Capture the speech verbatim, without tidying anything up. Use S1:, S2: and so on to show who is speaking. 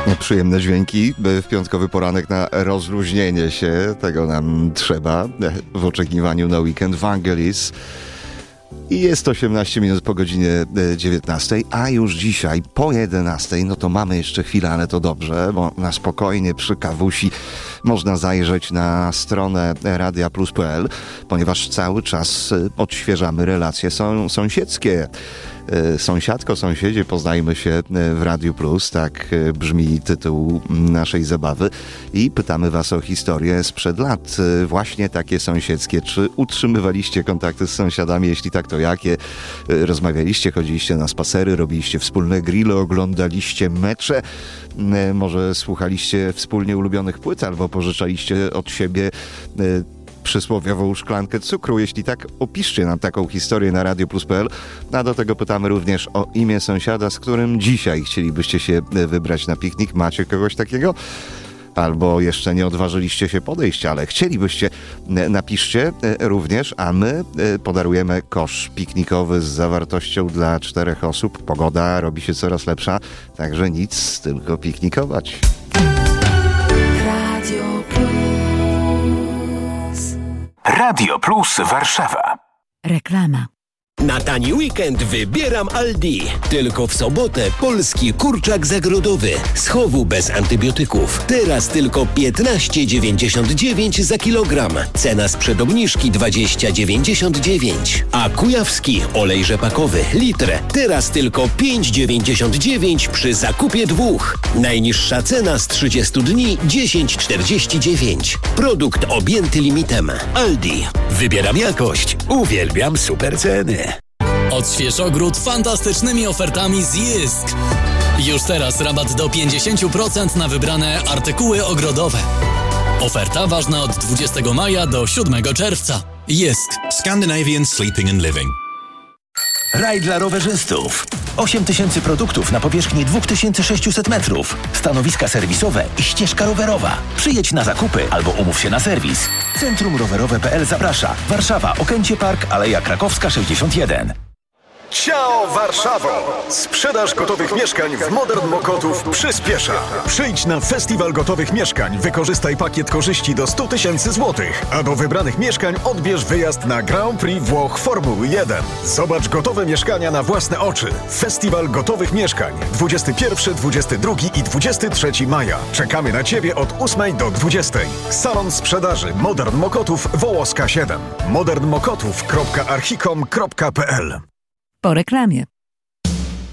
S1: Przyjemne dźwięki w piątkowy poranek na rozluźnienie się. Tego nam trzeba w oczekiwaniu na weekend. Vangelis. I jest osiemnaście minut po godzinie dziewiętnastej, a już dzisiaj po jedenastej, no to mamy jeszcze chwilę, ale to dobrze, bo na spokojnie przy kawusi można zajrzeć na stronę radia plus kropka p l, ponieważ cały czas odświeżamy relacje są, sąsiedzkie. Sąsiadko, sąsiedzie, poznajmy się w Radiu Plus, tak brzmi tytuł naszej zabawy i pytamy was o historię sprzed lat, właśnie takie sąsiedzkie. Czy utrzymywaliście kontakty z sąsiadami? Jeśli tak, to jakie? Rozmawialiście, chodziliście na spacery, robiliście wspólne grille, oglądaliście mecze, może słuchaliście wspólnie ulubionych płyt albo pożyczaliście od siebie przysłowiową szklankę cukru. Jeśli tak, opiszcie nam taką historię na radio plus kropka p l. A do tego pytamy również o imię sąsiada, z którym dzisiaj chcielibyście się wybrać na piknik. Macie kogoś takiego? Albo jeszcze nie odważyliście się podejść, ale chcielibyście, napiszcie również, a my podarujemy kosz piknikowy z zawartością dla czterech osób. Pogoda robi się coraz lepsza, także nic, tylko piknikować.
S2: Radio Plus.
S3: Radio Plus Warszawa.
S4: Reklama.
S5: Na tani weekend wybieram Aldi. Tylko w sobotę polski kurczak zagrodowy z chowu bez antybiotyków. Teraz tylko piętnaście dziewięćdziesiąt dziewięć za kilogram. Cena sprzed obniżki dwadzieścia dziewięćdziesiąt dziewięć. A kujawski olej rzepakowy litr. Teraz tylko pięć dziewięćdziesiąt dziewięć przy zakupie dwóch. Najniższa cena z trzydziestu dni dziesięć czterdzieści dziewięć. Produkt objęty limitem. Aldi. Wybieram jakość. Uwielbiam super ceny.
S6: Odśwież ogród fantastycznymi ofertami z Jysk. Już teraz rabat do pięćdziesiąt procent na wybrane artykuły ogrodowe. Oferta ważna od dwudziestego maja do siódmego czerwca. Jysk.
S7: Scandinavian Sleeping and Living.
S3: Raj dla rowerzystów. osiem tysięcy produktów na powierzchni dwa tysiące sześćset metrów. Stanowiska serwisowe i ścieżka rowerowa. Przyjedź na zakupy albo umów się na serwis. Centrum Rowerowe kropka p l zaprasza. Warszawa, Okęcie Park, Aleja Krakowska sześćdziesiąt jeden.
S8: Ciao Warszawo! Sprzedaż gotowych mieszkań w Modern Mokotów przyspiesza. Przyjdź na Festiwal Gotowych Mieszkań, wykorzystaj pakiet korzyści do sto tysięcy złotych, a do wybranych mieszkań odbierz wyjazd na Grand Prix Włoch Formuły jeden. Zobacz gotowe mieszkania na własne oczy. Festiwal Gotowych Mieszkań dwudziestego pierwszego, dwudziestego drugiego i dwudziestego trzeciego maja. Czekamy na Ciebie od ósmej do dwudziestej. Salon sprzedaży Modern Mokotów Wołoska siedem. modern mokotów kropka archicom kropka p l.
S4: Po reklamie.